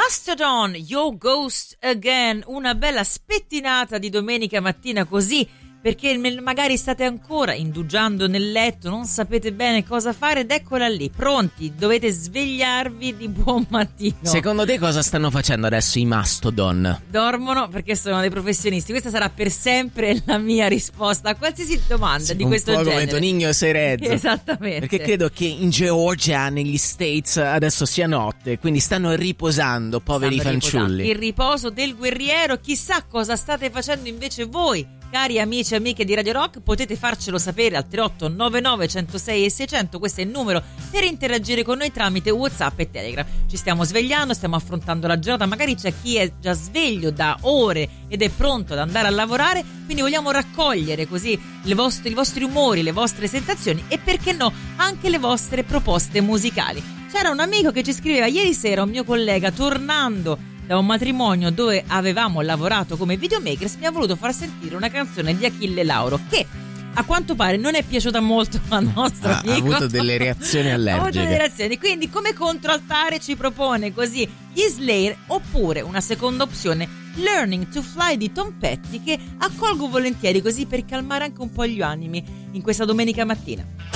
Mastodon, Your Ghost Again, una bella spettinata di domenica mattina così, perché magari state ancora indugiando nel letto, non sapete bene cosa fare ed eccola lì, pronti, dovete svegliarvi di buon mattino. Secondo te cosa stanno facendo adesso i Mastodon? Dormono perché sono dei professionisti. Questa sarà per sempre la mia risposta a qualsiasi domanda di questo genere. Un po' come Tonigno Serez. Esattamente. Perché credo che in Georgia, negli States, adesso sia notte, quindi stanno riposando, poveri fanciulli. Il riposo del guerriero. Chissà cosa state facendo invece voi, cari amici e amiche di Radio Rock. Potete farcelo sapere al 3899 106 e 600. Questo è il numero per interagire con noi tramite WhatsApp e Telegram. Ci stiamo svegliando, stiamo affrontando la giornata, magari c'è chi è già sveglio da ore ed è pronto ad andare a lavorare, quindi vogliamo raccogliere così i vostri umori, le vostre sensazioni e perché no anche le vostre proposte musicali. C'era un amico che ci scriveva ieri sera, un mio collega, tornando da un matrimonio dove avevamo lavorato come videomakers, mi ha voluto far sentire una canzone di Achille Lauro che a quanto pare non è piaciuta molto al nostro amico. Ha avuto delle reazioni allergiche. Ha avuto delle reazioni, quindi come controaltare ci propone così gli Slayer, oppure una seconda opzione, Learning to Fly di Tom Petty, che accolgo volentieri così per calmare anche un po' gli animi in questa domenica mattina.